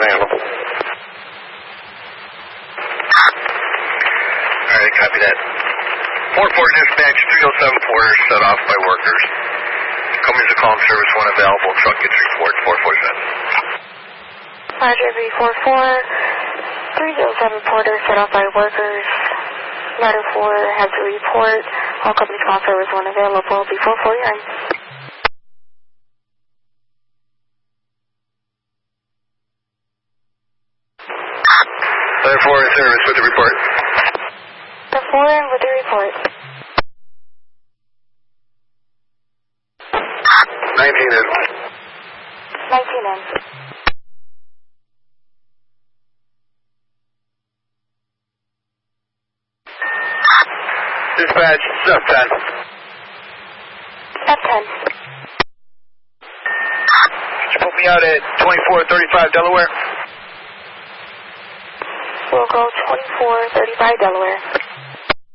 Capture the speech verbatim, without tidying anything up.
can handle. All right, copy that. four four dispatch, three oh seven Porter, set off by workers. Company's a call service, one available, truck gets report, four four seven. Roger, V four four, three oh seven Porter, set off by workers. Ladder four has a report. All company's call service, one available, B four four, you're in. Ladder four in service with the report. Ladder four with the report. nineteen in. nineteen in. Dispatch, F ten. F ten. Could you put me out at twenty-four thirty-five Delaware? We'll go twenty-four thirty-five Delaware.